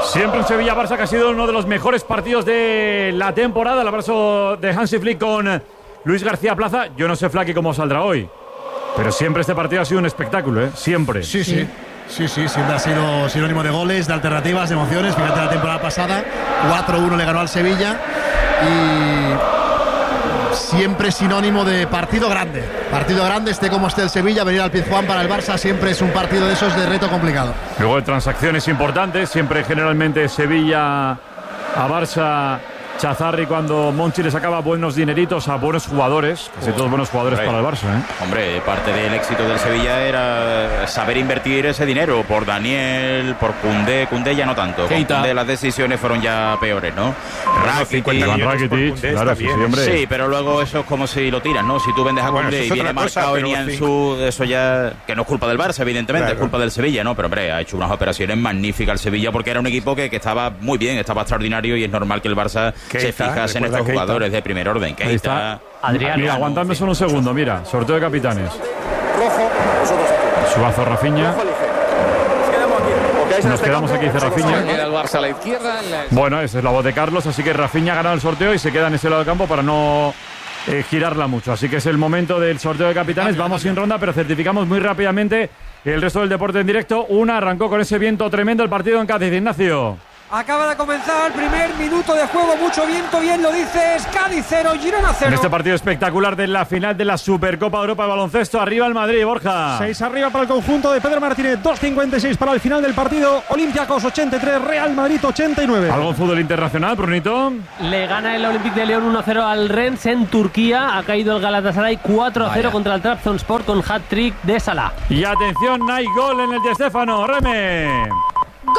Siempre un Sevilla-Barça que ha sido uno de los mejores partidos de la temporada. El abrazo de Hansi Flick con Luis García Plaza. Yo no sé, Flaky, cómo saldrá hoy, pero siempre este partido ha sido un espectáculo, ¿eh? Siempre. Sí, siempre ha sido sinónimo de goles, de alternativas, de emociones. Fíjate, la temporada pasada 4-1 le ganó al Sevilla y siempre sinónimo de partido grande. Partido grande, esté como esté el Sevilla, venir al Pizjuán para el Barça siempre es un partido de esos de reto complicado. Luego de transacciones importantes, siempre generalmente Sevilla a Barça. Chazarri, cuando Monchi le sacaba buenos dineritos a buenos jugadores, casi todos buenos jugadores para el Barça, ¿eh? Hombre, parte del éxito del Sevilla era saber invertir ese dinero por Daniel, por Koundé ya no tanto. Con Koundé las decisiones fueron ya peores, ¿no? Rakitic, claro, sí, hombre. Sí, pero luego eso es como si lo tiras, ¿no? Si tú vendes a Koundé y viene marcado y Nianzú, eso ya, que no es culpa del Barça, evidentemente, es culpa del Sevilla, ¿no? Pero hombre, ha hecho unas operaciones magníficas el Sevilla porque era un equipo que estaba muy bien, estaba extraordinario y es normal que el Barça se fijase en estos jugadores de primer orden. Keita, Adrián. Mira, aguantadme solo un segundo, mira, sorteo de capitanes. Rojo, Suazo, Rafinha. Nos quedamos aquí, dice Rafinha. Queda el Barça a la izquierda. Bueno, esa es la voz de Carlos, así que Rafinha ha ganado el sorteo y se queda en ese lado del campo para no girarla mucho. Así que es el momento del sorteo de capitanes. Vamos sin ronda, pero certificamos muy rápidamente el resto del deporte en directo. Arrancó con ese viento tremendo el partido en Cádiz. Ignacio. Acaba de comenzar el primer minuto de juego, mucho viento, bien lo dices, Cádiz 0, Girona 0. En este partido espectacular de la final de la Supercopa de Europa de baloncesto, arriba el Madrid, Borja. 6 arriba para el conjunto de Pedro Martínez, 2.56 para el final del partido, Olympiacos 83, Real Madrid 89. ¿Algo en fútbol internacional, Brunito? Le gana el Olympique de León 1-0 al Rennes en Turquía, ha caído el Galatasaray 4-0 contra el Trabzonspor con hat-trick de Salah. Y atención, hay gol en el Di Stéfano, Reme. ¡Gol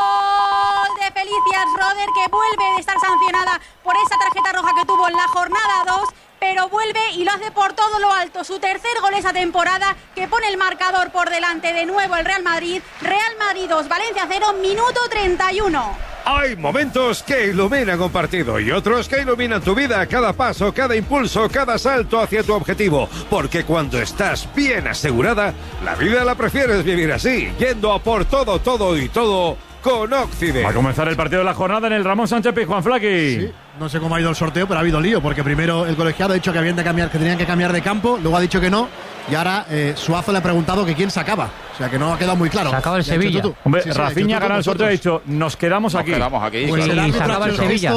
de Felicias Roder, que vuelve de estar sancionada por esa tarjeta roja que tuvo en la jornada 2, pero vuelve y lo hace por todo lo alto? Su tercer gol esa temporada, que pone el marcador por delante de nuevo el Real Madrid. Real Madrid 2, Valencia 0, minuto 31. Hay momentos que iluminan un partido y otros que iluminan tu vida, cada paso, cada impulso, cada salto hacia tu objetivo. Porque cuando estás bien asegurada, la vida la prefieres vivir así, yendo a por todo, todo y todo con Occident. Va a comenzar el partido de la jornada en el Ramón Sánchez Pizjuán, Flaky. Sí. No sé cómo ha ido el sorteo, pero ha habido lío, porque primero el colegiado ha dicho que tenían que cambiar de campo, luego ha dicho que no, y ahora Suazo le ha preguntado que quién sacaba. O sea que no ha quedado muy claro. Sacaba el Sevilla. Hombre, sí, Rafinha ha ganado el sorteo y ha dicho, nos quedamos aquí. Pues el árbitro sacaba el Sevilla.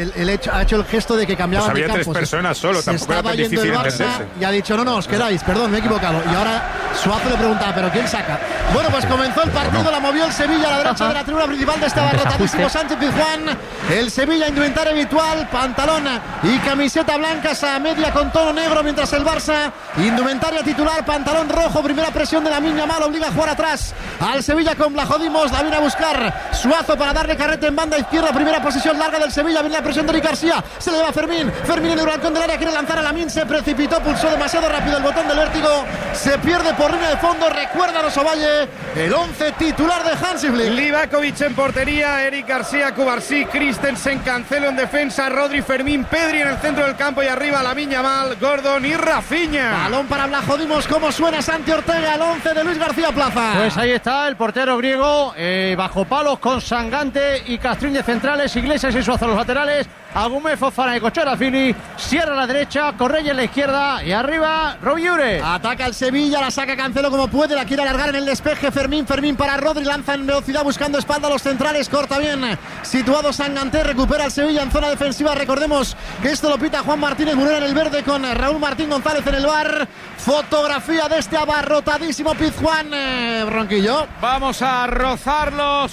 Ha hecho el gesto de que cambiaban Pues de campo. Había 3 personas solo, se tampoco era estaba tan yendo difícil el Barça entenderse. y ha dicho, no, os quedáis, perdón, me he equivocado. Y ahora Suazo le preguntaba, ¿pero quién saca? Bueno, pues comenzó el partido, la movió el Sevilla a la derecha de la tribuna principal de este abarrotadísimo Sánchez Pizjuán. El Sevilla, indumentaria habitual, pantalón y camiseta blancas a media con tono negro, mientras el Barça, indumentaria titular, pantalón rojo, primera presión de Lamine Yamal, obliga a jugar atrás al Sevilla con Blajodimos, la viene a buscar Suazo para darle carrete en banda izquierda, primera posición larga del Sevilla, viene la presión de Eric García, se le lleva Fermín en el balcón del área, quiere lanzar a Lamine, se precipitó, pulsó demasiado rápido el botón del vértigo, se pierde por línea de fondo, recuerda a Ovalle, el 11 titular de Hansi Flick. Livakovic en portería, Eric García, Cubarsí, Christensen, Cancelo en defensa, Rodri, Fermín, Pedri en el centro del campo y arriba Lamine Yamal, Gordon y Rafinha. Balón para Blajodimos, ¿cómo suena Santi Ortega, el 11 de Luis García Plaza? Pues ahí está el portero griego, bajo palos con Sangante y Castrín de centrales, Iglesias y Suazo los laterales, Agumé, Fofana y Cochera Fini, Sierra a la derecha, Correia en la izquierda y arriba Robiure. Ataca el Sevilla, la saca Cancelo como puede, la quiere alargar en el despeje Fermín para Rodri, lanza en velocidad buscando espalda a los centrales, corta bien, situado Sangante, recupera el Sevilla en zona defensiva, recordemos que esto lo pita Juan Martínez Murera en el verde con Raúl Martín González en el bar. Fotografía de este abarrotadísimo Pizjuán, Ronquillo. Vamos a rozar los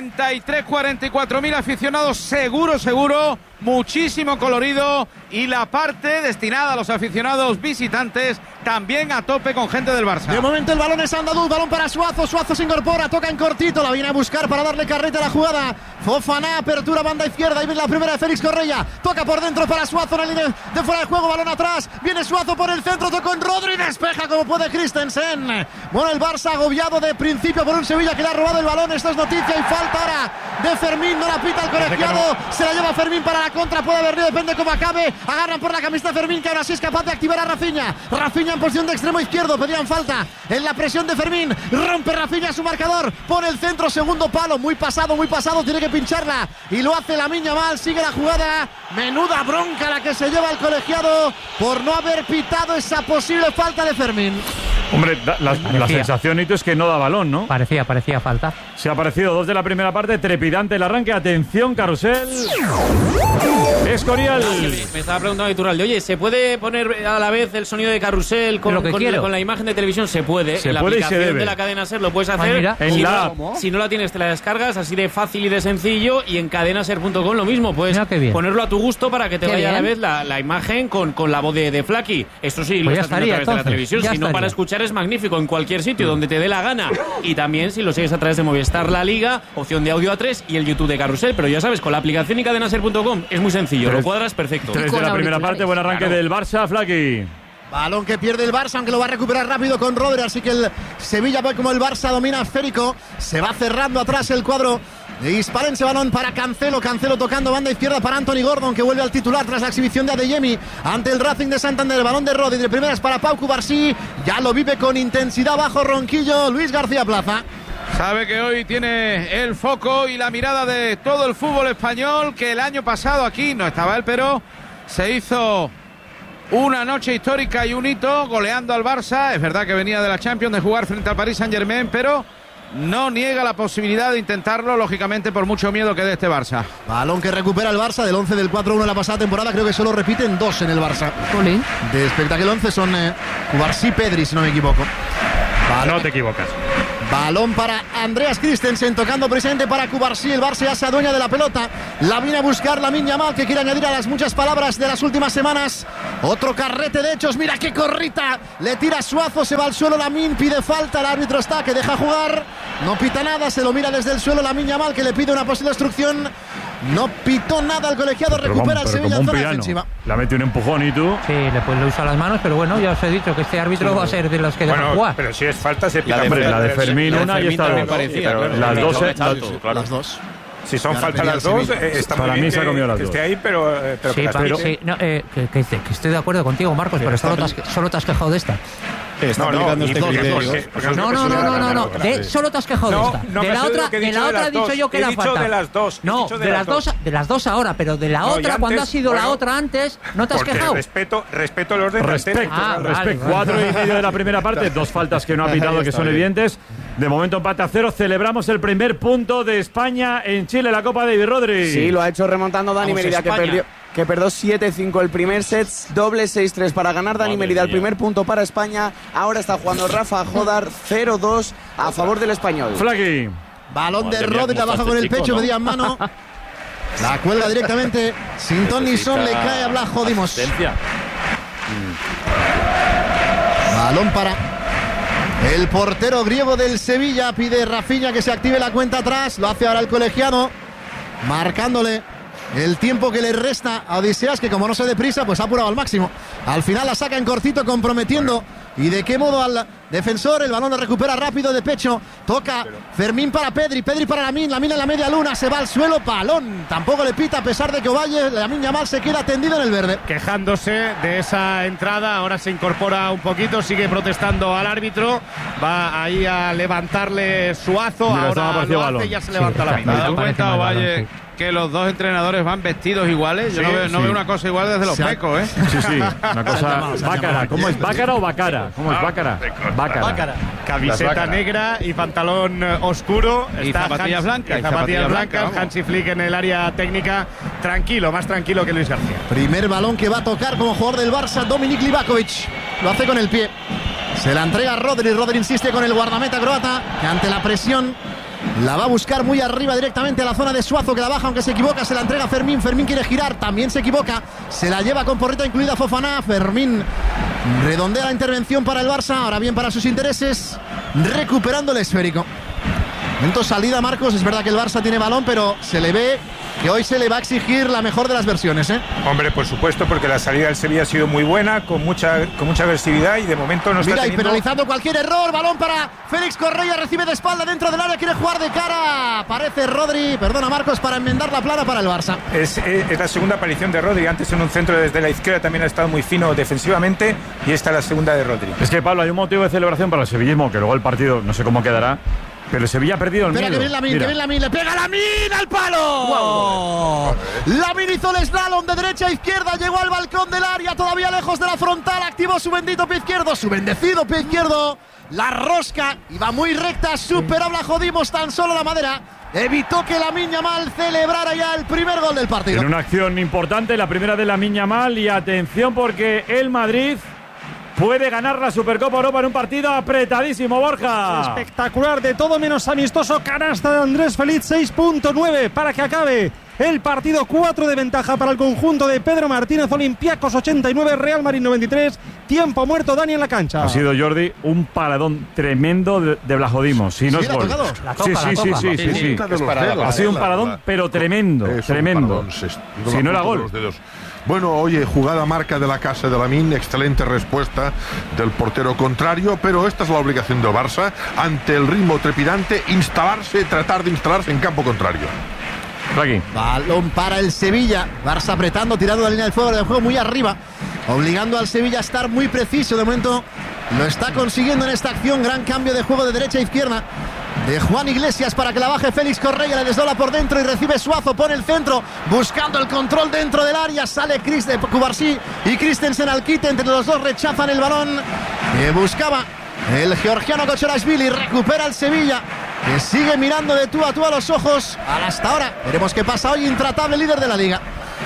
43-44.000 aficionados, seguro, muchísimo colorido y la parte destinada a los aficionados visitantes también a tope con gente del Barça. De momento el balón es andaluz, balón para Suazo se incorpora, toca en cortito, la viene a buscar para darle carrete a la jugada. Fofana, apertura banda izquierda, y viene la primera de Félix Correia, toca por dentro para Suazo en la línea de fuera de juego, balón atrás, viene Suazo por el centro, toca en Rodri, despeja como puede Christensen. Bueno, el Barça agobiado de principio por un Sevilla que le ha robado el balón, esto es noticia y falta ahora de Fermín, no la pita el colegiado, se la lleva Fermín para la contra, puede haber río, depende cómo acabe, agarran por la camiseta Fermín, que ahora sí es capaz de activar a Rafinha. Rafinha en posición de extremo izquierdo, pedían falta en la presión de Fermín. Rompe Rafinha su marcador, pone el centro, segundo palo, muy pasado, tiene que pincharla y lo hace Lamine Yamal. Sigue la jugada, menuda bronca la que se lleva el colegiado por no haber pitado esa posible falta de Fermín. Hombre, la sensación, Nito, es que no da balón, ¿no? Parecía falta. Se ha aparecido 2 de la primera parte, trepidante el arranque. Atención, carrusel. Escorial. Me estaba preguntando Iturralde, oye, ¿se puede poner a la vez el sonido de carrusel con la imagen de televisión? Se puede. Se en la puede aplicación de la cadena SER lo puedes hacer. Si no la tienes, te la descargas, así de fácil y de sencillo. Y en cadenaser.com lo mismo. Puedes ponerlo a tu gusto para que te vaya a la vez la imagen con la voz de Flaky. Esto sí, lo estás haciendo a través de la televisión. Si no, para escuchar es magnífico en cualquier sitio donde te dé la gana. Y también si lo sigues a través de Movistar La Liga, opción de audio A3 y el YouTube de Carrusel. Pero ya sabes, con la aplicación y cadenaser.com es muy sencillo, lo cuadras perfecto. 3 de la primera parte, buen arranque del Barça, Flaky. Balón que pierde el Barça, aunque lo va a recuperar rápido con Rodri, así que el Sevilla ve como el Barça domina esférico. Se va cerrando atrás el cuadro de Hispalense. Balón para Cancelo tocando banda izquierda para Anthony Gordon, que vuelve al titular tras la exhibición de Adeyemi ante el Racing de Santander. El balón de Rodri de primeras para Pau Cubarsí, ya lo vive con intensidad bajo Ronquillo Luis García Plaza. Sabe que hoy tiene el foco y la mirada de todo el fútbol español, que el año pasado aquí no estaba él, pero se hizo una noche histórica y un hito goleando al Barça. Es verdad que venía de la Champions, de jugar frente al Paris Saint-Germain, pero no niega la posibilidad de intentarlo, lógicamente por mucho miedo que dé este Barça. Balón que recupera el Barça del 11 del 4-1 de la pasada temporada. Creo que solo repiten 2 en el Barça. De espectáculo 11 son Cubarsí y Pedri, si no me equivoco. No te equivocas. Balón para Andreas Christensen, tocando precisamente para Cubarsí. El Barça ya se adueña de la pelota. La viene a buscar Lamine Yamal, que quiere añadir a las muchas palabras de las últimas semanas. Otro carrete de hechos. Mira qué corrita. Le tira Suazo, se va al suelo Lamine, pide falta. El árbitro está, que deja jugar. No pita nada, se lo mira desde el suelo Lamine Yamal, que le pide una posible instrucción. No pitó nada el colegiado, recupera el Sevilla en zona defensiva. Le ha metido un empujón y tú. Sí, le usa las manos, pero bueno, ya os he dicho que este árbitro va a ser de los que dejan jugar. Pero si es falta, se pita. La de Fermín una y esta dos. Las dos. Si son faltas las dos, está para mí se ha comido las dos. Esté ahí, pero sí, que estoy de acuerdo contigo, Marcos, pero solo te has quejado de esta. Solo te has quejado de esta. De la otra he dicho yo que era falta. De las dos. No, de las dos ahora, pero de la otra, cuando ha sido la otra antes, no te has quejado. Respeto el orden. Respecto. 4:30 de la primera parte, 2 faltas que no ha pitado, que son evidentes. De momento empate a 0. Celebramos el primer punto de España en Chile, la Copa David Rodri. Sí, lo ha hecho remontando Dani Merida, que perdió 7-5 el primer set, doble 6-3 para ganar Dani Merida. El primer punto para España. Ahora está jugando Rafa Jodar, 0-2 a favor del español. Flaky. Balón de Rodri, la baja con el pecho, medía en mano. La cuelga directamente. Sin ton ni son, le cae a Blas Jodimos. Balón para el portero griego del Sevilla. Pide Rafinha que se active la cuenta atrás. Lo hace ahora el colegiado, marcándole el tiempo que le resta a Odiseas, que como no se deprisa, pues ha apurado al máximo. Al final la saca en cortito, comprometiendo. ¿Y de qué modo al defensor? El balón lo recupera rápido de pecho. Toca Fermín para Pedri para Lamine en la media luna. Se va al suelo, balón. Tampoco le pita, a pesar de que Ovalle, Lamine Yamal se queda tendido en el verde. Quejándose de esa entrada, ahora se incorpora un poquito, sigue protestando al árbitro. Va ahí a levantarle Suazo. Mira, ahora lo hace y ya se levanta Lamine. ¿Te has dado cuenta, Ovalle, que los dos entrenadores van vestidos iguales? Yo no veo una cosa igual desde los pecos, ¿eh? Sí, una cosa bácara. ¿Cómo es? ¿Bácara o bacara? ¿Cómo es bácara? Bácara. Camiseta negra y pantalón oscuro. Y zapatillas blancas. Zapatillas blancas. Hansi Flick en el área técnica. Tranquilo, más tranquilo que Luis García. Primer balón que va a tocar como jugador del Barça, Dominik Livakovic. Lo hace con el pie. Se la entrega a Rodri. Rodri insiste con el guardameta croata, que ante la presión la va a buscar muy arriba directamente a la zona de Suazo, que la baja, aunque se equivoca. Se la entrega a Fermín. Fermín quiere girar, también se equivoca. Se la lleva con porrita incluida Fofana. Fermín redondea la intervención para el Barça. Ahora bien para sus intereses, recuperando el esférico. Momento salida, Marcos. Es verdad que el Barça tiene balón, pero se le ve que hoy se le va a exigir la mejor de las versiones, ¿eh? Hombre, por supuesto, porque la salida del Sevilla ha sido muy buena, con mucha agresividad, y de momento no está teniendo... y penalizando cualquier error. Balón para Félix Correia, recibe de espalda dentro del área, quiere jugar de cara. Aparece Marcos, para enmendar la plana para el Barça. Es la segunda aparición de Rodri. Antes en un centro desde la izquierda también ha estado muy fino defensivamente, y esta es la segunda de Rodri. Es que, Pablo, hay un motivo de celebración para el sevillismo, que luego el partido no sé cómo quedará, pero el Sevilla ha perdido el miedo. Que viene Lamine, le pega Lamine al palo. Wow. Lamine hizo el slalom de derecha a izquierda, llegó al balcón del área, todavía lejos de la frontal, activó su bendito pie izquierdo, su bendecido pie izquierdo, la rosca, iba muy recta, superó Blajodimos, tan solo la madera evitó que Lamine Yamal celebrara ya el primer gol del partido. En una acción importante, la primera de Lamine Yamal, y atención porque el Madrid puede ganar la Supercopa Europa en un partido apretadísimo, Borja. Espectacular, de todo menos amistoso, canasta de Andrés Feliz, 6.9 para que acabe el partido, 4 de ventaja para el conjunto de Pedro Martínez. Olympiacos 89, Real Madrid 93, tiempo muerto Dani en la cancha. Ha sido, Jordi, un paradón tremendo de Blajodimos, si no es gol. Sí. Ha sido un paradón, pero tremendo. Si no era gol. Bueno, oye, jugada marca de la casa de Lamine, excelente respuesta del portero contrario, pero esta es la obligación del Barça, ante el ritmo trepidante, tratar de instalarse en campo contrario. Aquí. Balón para el Sevilla, Barça apretando, tirando la línea del fuego, del juego muy arriba, obligando al Sevilla a estar muy preciso. De momento lo está consiguiendo en esta acción, gran cambio de juego de derecha a izquierda de Juan Iglesias para que la baje Félix Correia, le desdobla por dentro y recibe Suazo, pone el centro, buscando el control dentro del área, sale Cubarsí y Christensen al quite, entre los dos rechazan el balón que buscaba el georgiano Kochorashvili, recupera el Sevilla, que sigue mirando de tú a los ojos hasta ahora. Veremos qué pasa hoy, intratable líder de la liga.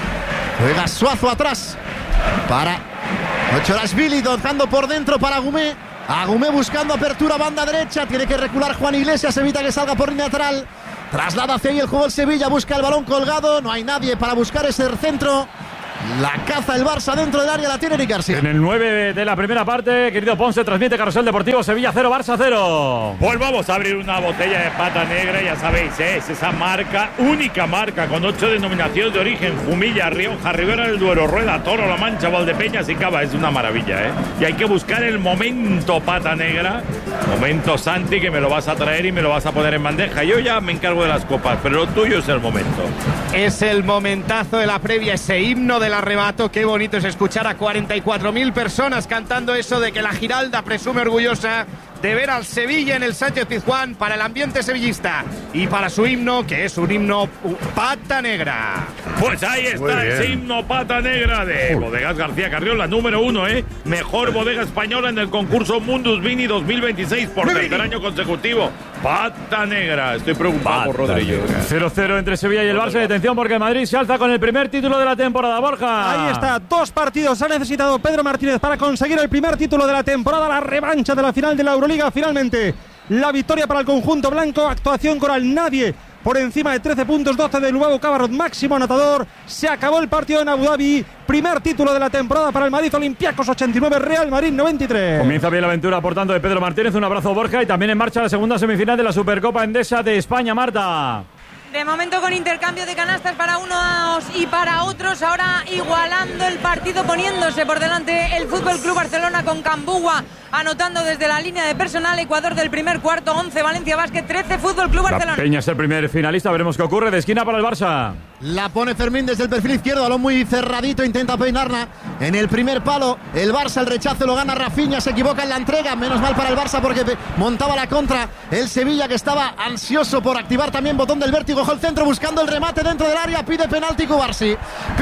Juega Suazo atrás para Kochorashvili, tocando por dentro para Agumé buscando apertura, banda derecha, tiene que recular Juan Iglesias, evita que salga por línea lateral, traslada hacia ahí el juego el Sevilla, busca el balón colgado, no hay nadie para buscar ese centro. La caza el Barça dentro del área, la tiene Eric García. En el 9 de la primera parte, querido Ponce, transmite Carrusel Deportivo, Sevilla 0, Barça 0. Pues vamos a abrir una botella de pata negra, ya sabéis, es esa marca, única marca, con 8 denominaciones de origen: Jumilla, Rioja, Ribera del Duero, Rueda, Toro, La Mancha, Valdepeñas y Cava. Es una maravilla, ¿eh? Y hay que buscar el momento pata negra, momento Santi, que me lo vas a traer y me lo vas a poner en bandeja. Yo ya me encargo de las copas, pero lo tuyo es el momento. Es el momentazo de la previa, ese himno del arrebato. Qué bonito es escuchar a 44.000 personas cantando eso de que la Giralda presume orgullosa de ver al Sevilla en el Sánchez Pizjuán, para el ambiente sevillista y para su himno, que es un himno pata negra. Pues ahí está ese himno pata negra de Bodegas García Carrión, la número 1, mejor bodega española en el concurso Mundus Vini 2026 por tercer año consecutivo. Pata negra. Estoy preocupado por Rodríguez. 0-0 entre Sevilla y el Barça. Atención porque Madrid se alza con el primer título de la temporada, Borja. Ahí está, 2 partidos ha necesitado Pedro Martínez para conseguir el primer título de la temporada, la revancha de la final de la Euroliga. Finalmente la victoria para el conjunto blanco, actuación coral, nadie por encima de 13 puntos, 12 de Lubavo Cabarrot, máximo anotador. Se acabó el partido en Abu Dhabi, primer título de la temporada para el Madrid. Olympiacos 89, Real Madrid 93. Comienza bien la aventura, por tanto, de Pedro Martínez. Un abrazo, Borja, y también en marcha la segunda semifinal de la Supercopa Endesa de España, Marta. De momento con intercambio de canastas para unos y para otros, ahora igualando el partido, poniéndose por delante el Fútbol Club Barcelona con Cambugua anotando desde la línea de personal. Ecuador del primer cuarto, 11 Valencia Basket, 13 Fútbol Club Barcelona. La Peña es el primer finalista, veremos qué ocurre. De esquina para el Barça. La pone Fermín desde el perfil izquierdo, balón muy cerradito, intenta peinarla en el primer palo. El Barça, el rechazo lo gana Rafinha, se equivoca en la entrega, menos mal para el Barça porque montaba la contra el Sevilla, que estaba ansioso por activar también botón del vértigo. Ojo el centro buscando el remate dentro del área, pide penalti Cubarsí,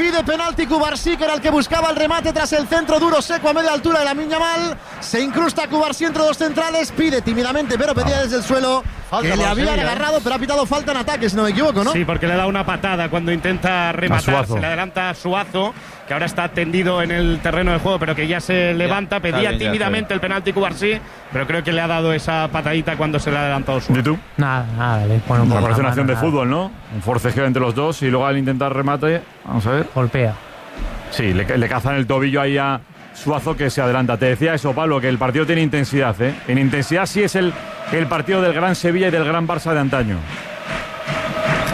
que era el que buscaba el remate tras el centro duro seco a media altura de Lamine Yamal. Se incrusta Cubarsí entre dos centrales, pide tímidamente, pero pedía desde el suelo que le habían agarrado, pero ha pitado falta en ataque, si no me equivoco, ¿no? Sí, porque le da una patada cuando intenta rematar, se le adelanta a Suazo, que ahora está tendido en el terreno de juego, pero que ya se levanta, pedía tímidamente el penalti Cubarsí, pero creo que le ha dado esa patadita cuando se le ha adelantado Suazo. ¿Y tú? Nada, le pone un poco. Parece una acción de fútbol, ¿no? Un forcejeo entre los dos y luego al intentar remate, vamos a ver. Golpea. Sí, le cazan el tobillo ahí a Suazo, que se adelanta. Te decía eso, Pablo, que el partido tiene intensidad, ¿eh? En intensidad sí es el partido del gran Sevilla y del gran Barça de antaño.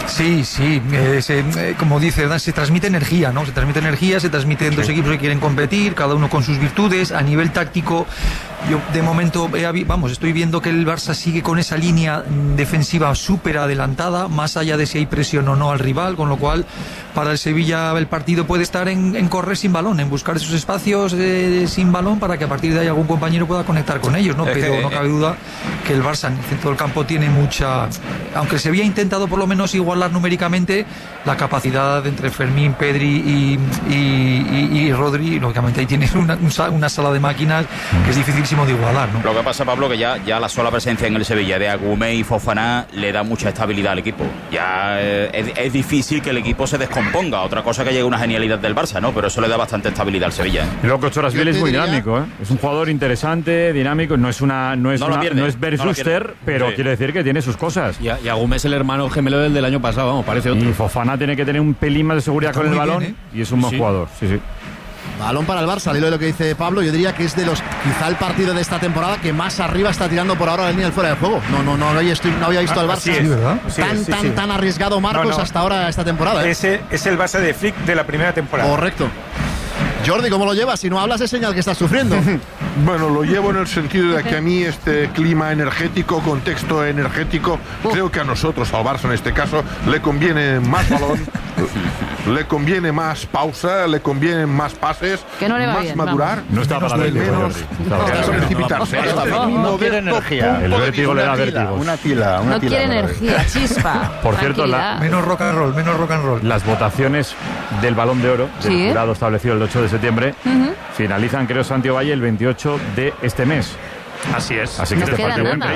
Sí, como dice Dan, se transmite energía, ¿no? Se transmiten dos equipos que quieren competir, cada uno con sus virtudes. A nivel táctico, yo de momento estoy viendo que el Barça sigue con esa línea defensiva súper adelantada, más allá de si hay presión o no al rival, con lo cual para el Sevilla el partido puede estar en correr sin balón, en buscar esos espacios sin balón para que a partir de ahí algún compañero pueda conectar con ellos, ¿no? Pero no cabe duda que el Barça en el centro del campo tiene mucha... Aunque el Sevilla ha intentado por lo menos igualar numéricamente, la capacidad entre Fermín, Pedri y Rodri, lógicamente ahí tienes una sala de máquinas que es dificilísimo de igualar, ¿no? Lo que pasa, Pablo, que ya la sola presencia en el Sevilla de Agumé y Fofana le da mucha estabilidad al equipo. Ya es difícil que el equipo se descomponga. Otra cosa que llegue una genialidad del Barça, ¿no? Pero eso le da bastante estabilidad al Sevilla, ¿eh? Y luego Kochorasvili es muy dinámico, ¿eh? Es un jugador interesante, dinámico, no es Bert Schuster, pero quiere decir que tiene sus cosas. Y Agumé es el hermano gemelo del año pasado, vamos, parece otro. Y Fofana tiene que tener un pelín más de seguridad con el balón, y es un buen jugador, sí. Balón para el Barça, al hilo de lo que dice Pablo, yo diría que es de los, quizá el partido de esta temporada que más arriba está tirando por ahora la línea del fuera de juego. No había visto al Barça tan arriesgado, Marcos, hasta ahora esta temporada. Ese es el Barça de Flick de la primera temporada. Correcto. Jordi, ¿cómo lo llevas? Si no hablas es señal que estás sufriendo. Bueno, lo llevo en el sentido de que a mí este clima energético, contexto energético, creo que a nosotros, al Barça en este caso, le conviene más balón, le conviene más pausa, le convienen más pases, que no le va más bien, madurar, no está para menos precipitarse. No quiere energía. El vértigo le da vértigos. Una tila. No quiere energía, chispa. Por cierto, menos rock and roll. Las votaciones del Balón de Oro, del jurado establecido el 8 de septiembre, finalizan, creo, Santiago Valle el 28 de este mes. Así es. Así que este partido entra.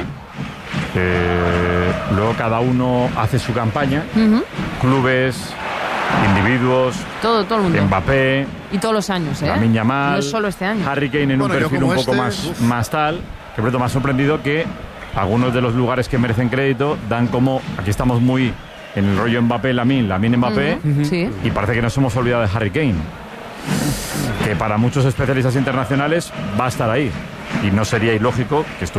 Luego cada uno hace su campaña, clubes, individuos, todo el mundo. Mbappé, y todos los años, Lamine Yamal, no es solo este año. Harry Kane en un perfil un poco más tal, que pronto me ha sorprendido que algunos de los lugares que merecen crédito dan como, aquí estamos muy en el rollo Mbappé, Lamine Mbappé, y parece que nos hemos olvidado de Harry Kane, que para muchos especialistas internacionales va a estar ahí, y no sería ilógico que estuviera